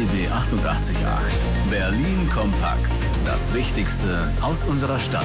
RBB 88.8. Berlin kompakt. Das Wichtigste aus unserer Stadt.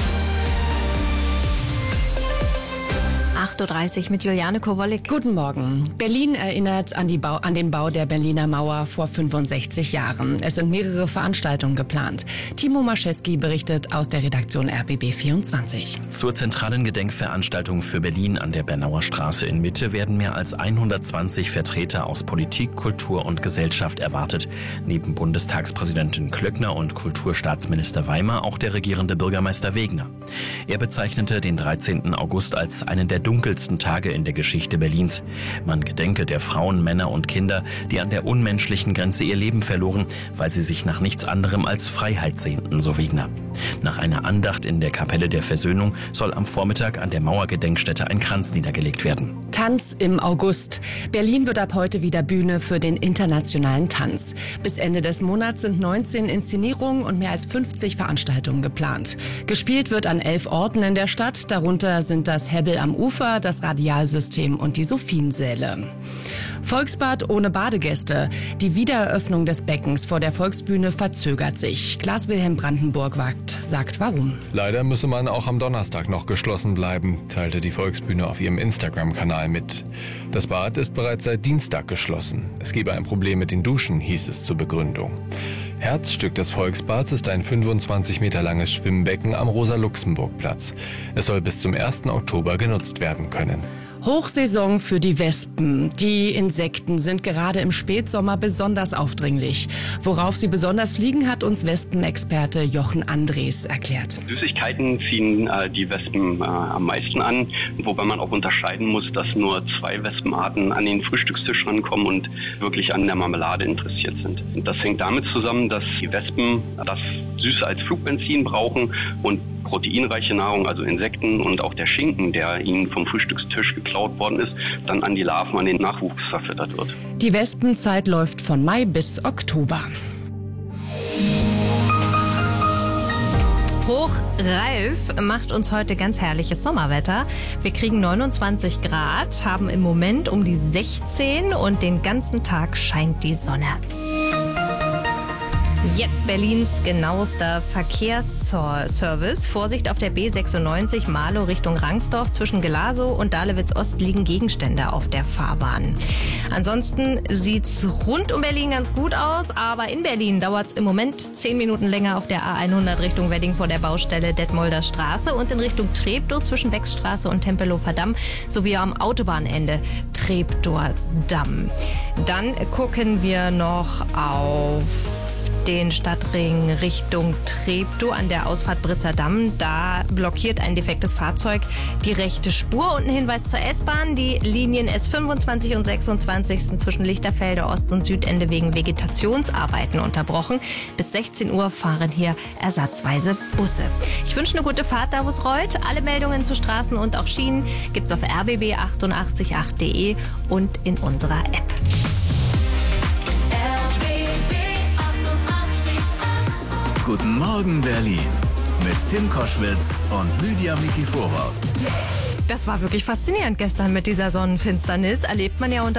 8.30 Uhr mit Juliane Kowalik. Guten Morgen. Berlin erinnert an den Bau der Berliner Mauer vor 65 Jahren. Es sind mehrere Veranstaltungen geplant. Timo Mascheski berichtet aus der Redaktion RBB 24. Zur zentralen Gedenkveranstaltung für Berlin an der Bernauer Straße in Mitte werden mehr als 120 Vertreter aus Politik, Kultur und Gesellschaft erwartet. Neben Bundestagspräsidentin Klöckner und Kulturstaatsminister Weimer auch der regierende Bürgermeister Wegner. Er bezeichnete den 13. August als einen der dunkelsten Tage in der Geschichte Berlins. Man gedenke der Frauen, Männer und Kinder, die an der unmenschlichen Grenze ihr Leben verloren, weil sie sich nach nichts anderem als Freiheit sehnten, so Wegner. Nach einer Andacht in der Kapelle der Versöhnung soll am Vormittag an der Mauergedenkstätte ein Kranz niedergelegt werden. Tanz im August. Berlin wird ab heute wieder Bühne für den internationalen Tanz. Bis Ende des Monats sind 19 Inszenierungen und mehr als 50 Veranstaltungen geplant. Gespielt wird an 11 Orten in der Stadt. Darunter sind das Hebbel am Ufer, das Radialsystem und die Sophiensäle. Volksbad ohne Badegäste. Die Wiedereröffnung des Beckens vor der Volksbühne verzögert sich. Klaas-Wilhelm Brandenburg sagt warum. Leider müsse man auch am Donnerstag noch geschlossen bleiben, teilte die Volksbühne auf ihrem Instagram-Kanal mit. Das Bad ist bereits seit Dienstag geschlossen. Es gebe ein Problem mit den Duschen, hieß es zur Begründung. Herzstück des Volksbads ist ein 25 Meter langes Schwimmbecken am Rosa-Luxemburg-Platz. Es soll bis zum 1. Oktober genutzt werden können. Hochsaison für die Wespen. Die Insekten sind gerade im Spätsommer besonders aufdringlich. Worauf sie besonders fliegen, hat uns Wespenexperte Jochen Andres erklärt. Süßigkeiten ziehen die Wespen am meisten an, wobei man auch unterscheiden muss, dass nur 2 Wespenarten an den Frühstückstisch rankommen und wirklich an der Marmelade interessiert sind. Und das hängt damit zusammen, dass die Wespen das Süße als Flugbenzin brauchen und proteinreiche Nahrung, also Insekten und auch der Schinken, der ihnen vom Frühstückstisch geklaut worden ist, dann an die Larven, an den Nachwuchs verfüttert wird. Die Wespenzeit läuft von Mai bis Oktober. Hochralf macht uns heute ganz herrliches Sommerwetter. Wir kriegen 29 Grad, haben im Moment um die 16 und den ganzen Tag scheint die Sonne. Jetzt Berlins genauester Verkehrsservice. Vorsicht auf der B96 Marlow Richtung Rangsdorf. Zwischen Gelasow und Dahlewitz-Ost liegen Gegenstände auf der Fahrbahn. Ansonsten sieht's rund um Berlin ganz gut aus, aber in Berlin dauert's im Moment 10 Minuten länger auf der A100 Richtung Wedding vor der Baustelle Detmolder Straße und in Richtung Treptow zwischen Wechstraße und Tempelhofer Damm sowie am Autobahnende Treptower Damm. Dann gucken wir noch auf den Stadtring Richtung Treptow an der Ausfahrt Britzer Damm. Da blockiert ein defektes Fahrzeug die rechte Spur. Und ein Hinweis zur S-Bahn. Die Linien S25 und 26 sind zwischen Lichterfelde Ost- und Südende wegen Vegetationsarbeiten unterbrochen. Bis 16 Uhr fahren hier ersatzweise Busse. Ich wünsche eine gute Fahrt, da wo es rollt. Alle Meldungen zu Straßen und auch Schienen gibt's auf rbb888.de und in unserer App. Guten Morgen Berlin mit Tim Koschwitz und Lydia Mikiforov. Das war wirklich faszinierend gestern mit dieser Sonnenfinsternis. Erlebt man ja unter